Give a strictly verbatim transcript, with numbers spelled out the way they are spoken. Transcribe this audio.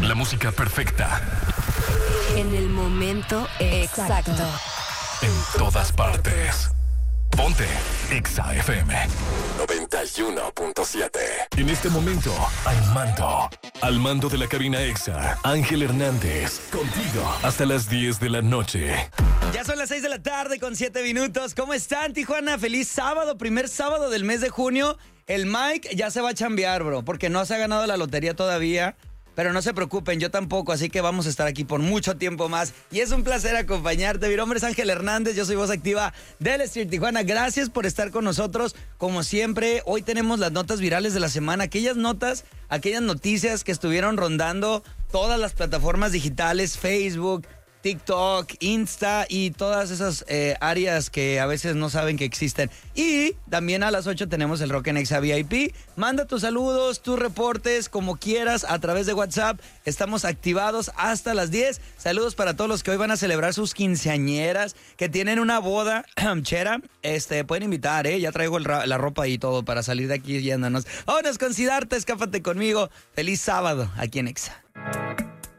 La música perfecta. En el momento exacto. En todas partes. Ponte Exa F M noventa y uno punto siete. En este momento, al mando. Al mando de la cabina Exa, Ángel Hernández. Contigo hasta las diez de la noche. Ya son las seis de la tarde con siete minutos. ¿Cómo están, Tijuana? Feliz sábado, primer sábado del mes de junio. El Mike ya se va a chambear, bro, porque no se ha ganado la lotería todavía. Pero no se preocupen, yo tampoco, así que vamos a estar aquí por mucho tiempo más. Y es un placer acompañarte. Mi nombre es Ángel Hernández, yo soy voz activa del Street Tijuana. Gracias por estar con nosotros. Como siempre, hoy tenemos las notas virales de la semana. Aquellas notas, aquellas noticias que estuvieron rondando todas las plataformas digitales, Facebook, TikTok, Insta y todas esas eh, áreas que a veces no saben que existen. Y también a las ocho tenemos el Rock en Exa V I P. Manda tus saludos, tus reportes, como quieras, a través de WhatsApp. Estamos activados hasta las diez. Saludos para todos los que hoy van a celebrar sus quinceañeras, que tienen una boda chera. Este, pueden invitar, ¿eh? Ya traigo el ra- la ropa y todo para salir de aquí yéndonos. Vámonos con Siddhartha, escápate conmigo. Feliz sábado aquí en Exa.